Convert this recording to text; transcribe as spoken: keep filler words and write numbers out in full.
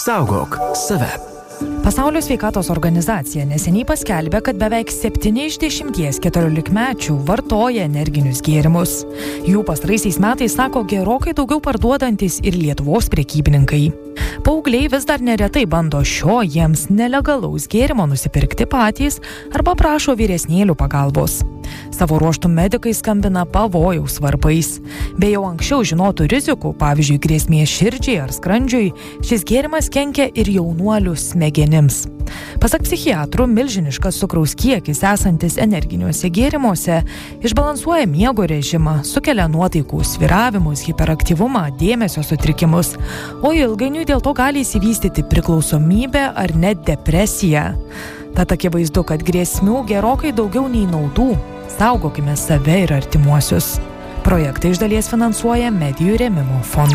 Saugok save. Pasaulio sveikatos organizacija neseniai paskelbė, kad beveik septyni iš dešimties keturiolikmečių vartoja energinius gėrimus. Jų pastaraisiais metais sako gerokai daugiau parduodantis ir Lietuvos prekybininkai. Paaugliai vis dar neretai bando šio jiems nelegalaus gėrimo nusipirkti patys arba prašo vyresnėlių pagalbos. Savo ruožtų medikai skambina pavojaus varpais. Be jau anksčiau žinotų rizikų, pavyzdžiui, grėsmė širdžiai ar skrandžiui, šis gėrimas kenkia ir jaunuolių smegenims. Pasak psichiatrų, milžiniškas cukraus kiekis esantis energiniuose gėrimuose išbalansuoja miego režimą, sukelia nuotaikų svyravimus, hiperaktyvumą, dėmesio sutrikimus, o ilgainiui dėl to gali įsivystyti priklausomybė ar net depresija. Tad akivaizdu, kad grėsmių gerokai daugiau nei naudų. Saugokime save ir artimuosius. Projektą iš dalies finansuoja Medijų rėmimo fondas.